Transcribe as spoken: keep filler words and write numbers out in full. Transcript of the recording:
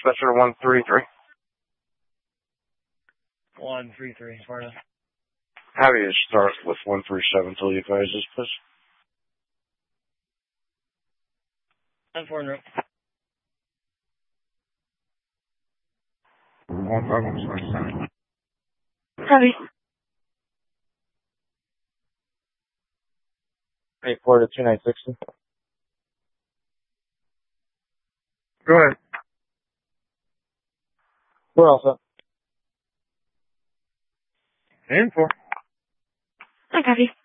Dispatcher one three three. one three three, Florida. Have you start with one three seven till you advises, please. ten four, no. One five one seven. Heavy. Eight Florida two nine sixty. Go ahead. We're all set. I copy.